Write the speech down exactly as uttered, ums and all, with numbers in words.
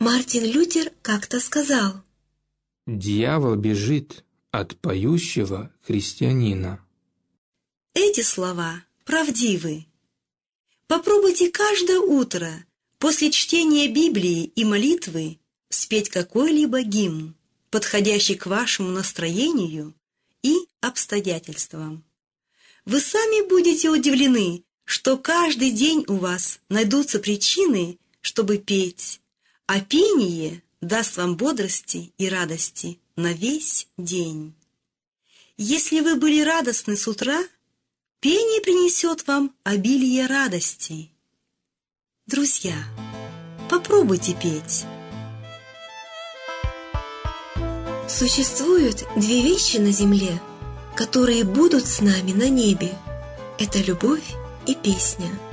Мартин Лютер как-то сказал: «Дьявол бежит от поющего христианина». Эти слова правдивы. Попробуйте каждое утро после чтения Библии и молитвы спеть какой-либо гимн, подходящий к вашему настроению и обстоятельствам. Вы сами будете удивлены, что каждый день у вас найдутся причины, чтобы петь, а пение даст вам бодрости и радости на весь день. Если вы были радостны с утра, пение принесет вам обилие радости. Друзья, попробуйте петь. Существуют две вещи на земле, которые будут с нами на небе. Это любовь и песня.